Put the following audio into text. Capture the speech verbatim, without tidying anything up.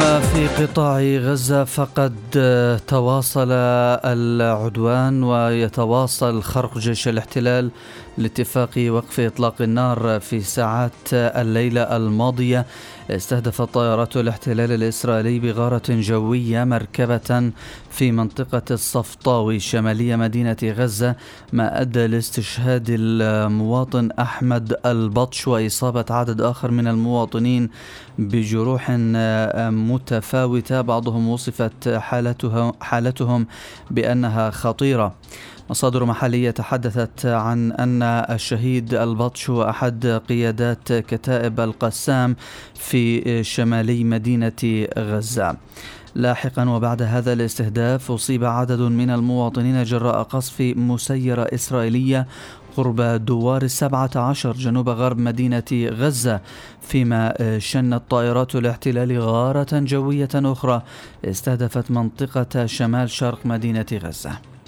وفي قطاع غزة فقد تواصل العدوان ويتواصل خرق جيش الاحتلال لاتفاق وقف إطلاق النار. في ساعات الليلة الماضية استهدفت طائرات الاحتلال الإسرائيلي بغارة جوية مركبة في منطقة الصفطاوي شمالية مدينة غزة، ما أدى لاستشهاد المواطن أحمد البطش وإصابة عدد آخر من المواطنين بجروح متفاوتة، بعضهم وصفت حالتهم, حالتهم بأنها خطيرة. مصادر محلية تحدثت عن أن الشهيد البطش هو أحد قيادات كتائب القسام في شمالي مدينة غزة. لاحقا وبعد هذا الاستهداف أصيب عدد من المواطنين جراء قصف مسيرة إسرائيلية قرب دوار السبعة عشر جنوب غرب مدينة غزة، فيما شنت طائرات الاحتلال غارة جوية أخرى استهدفت منطقة شمال شرق مدينة غزة.